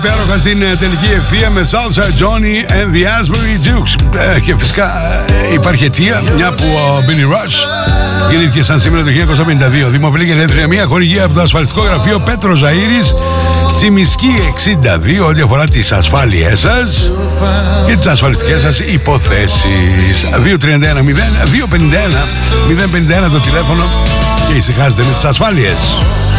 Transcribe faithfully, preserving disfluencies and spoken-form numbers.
Υπέροχα στην τελική ευθεία με Salsa Johnny and the Asbury Dukes. Ε, και φυσικά ε, υπάρχει αιτία, μια που ο Billy Rush γεννήθηκε σαν σήμερα το χίλια εννιακόσια πενήντα δύο. Δημοφιλή και ελεύθερη, μια χορηγία από το ασφαλιστικό γραφείο Πέτρο Ζαΐρης, Τσιμισκή εξήντα δύο, ό,τι αφορά τις ασφάλειές σας και τις ασφαλιστικές σας υποθέσεις. Δύο τρία ένα μηδέν δύο πέντε ένα μηδέν πέντε ένα το τηλέφωνο και ησυχάζετε με τις ασφάλειες.